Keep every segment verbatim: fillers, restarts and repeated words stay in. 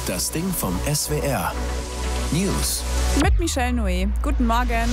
Das Ding vom S W R. News. Mit Michelle Noé. Guten Morgen.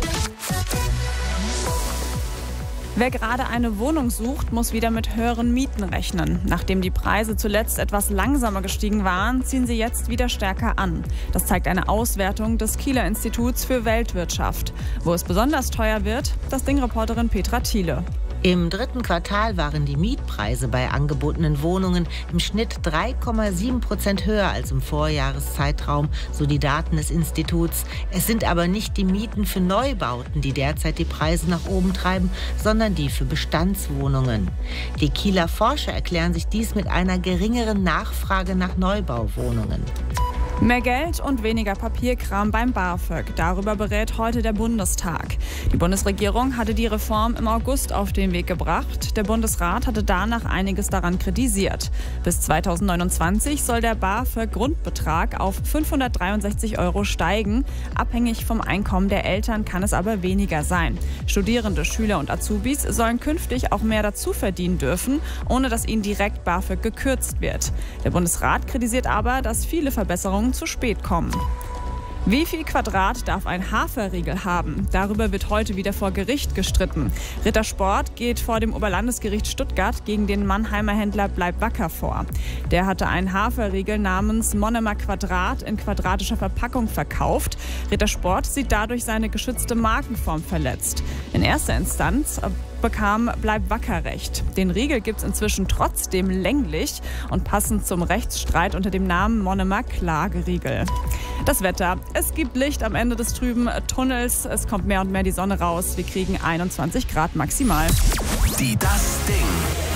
Wer gerade eine Wohnung sucht, muss wieder mit höheren Mieten rechnen. Nachdem die Preise zuletzt etwas langsamer gestiegen waren, ziehen sie jetzt wieder stärker an. Das zeigt eine Auswertung des Kieler Instituts für Weltwirtschaft. Wo es besonders teuer wird, das Ding-Reporterin Petra Thiele. Im dritten Quartal waren die Mietpreise bei angebotenen Wohnungen im Schnitt drei Komma sieben Prozent höher als im Vorjahreszeitraum, so die Daten des Instituts. Es sind aber nicht die Mieten für Neubauten, die derzeit die Preise nach oben treiben, sondern die für Bestandswohnungen. Die Kieler Forscher erklären sich dies mit einer geringeren Nachfrage nach Neubauwohnungen. Mehr Geld und weniger Papierkram beim BAföG. Darüber berät heute der Bundestag. Die Bundesregierung hatte die Reform im August auf den Weg gebracht. Der Bundesrat hatte danach einiges daran kritisiert. Bis zweitausendneunundzwanzig soll der BAföG-Grundbetrag auf fünfhundertdreiundsechzig Euro steigen. Abhängig vom Einkommen der Eltern kann es aber weniger sein. Studierende, Schüler und Azubis sollen künftig auch mehr dazu verdienen dürfen, ohne dass ihnen direkt BAföG gekürzt wird. Der Bundesrat kritisiert aber, dass viele Verbesserungen zu spät kommen. Wie viel Quadrat darf ein Haferriegel haben? Darüber wird heute wieder vor Gericht gestritten. Rittersport geht vor dem Oberlandesgericht Stuttgart gegen den Mannheimer Händler Bleib Wacker vor. Der hatte einen Haferriegel namens Monomer Quadrat in quadratischer Verpackung verkauft. Rittersport sieht dadurch seine geschützte Markenform verletzt. In erster Instanz bekam Bleib Wacker recht. Den Riegel gibt es inzwischen trotzdem länglich und passend zum Rechtsstreit unter dem Namen Monomer Klageriegel. Das Wetter. Es gibt Licht am Ende des trüben Tunnels. Es kommt mehr und mehr die Sonne raus. Wir kriegen einundzwanzig Grad maximal. Die Das Ding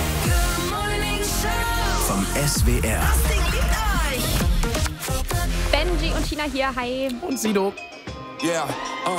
vom S W R. Das Ding liebt euch. Benji und Tina hier, hi. Und Sido. Yeah, uh,